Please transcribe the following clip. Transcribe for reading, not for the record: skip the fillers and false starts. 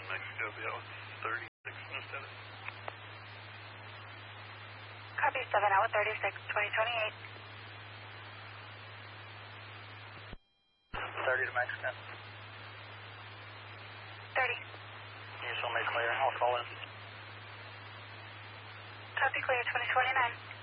Mexico, be out with 36 instead of... Copy 7 out with 36, 2028. 30 to Mexico. 30. You just want me to clear? I'll call in. Copy clear, 2029.